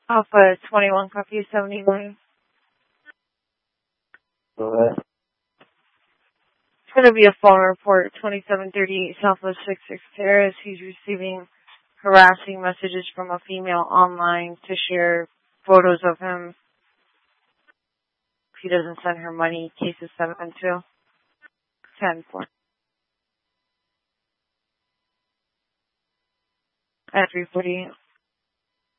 Alpha 21 copy 71. Go ahead. It's going to be a phone report, 2738 Southwest 66 Terrace. He's receiving harassing messages from a female online to share photos of him. If he doesn't send her money, case is 7-2. 10-4. At 3:48.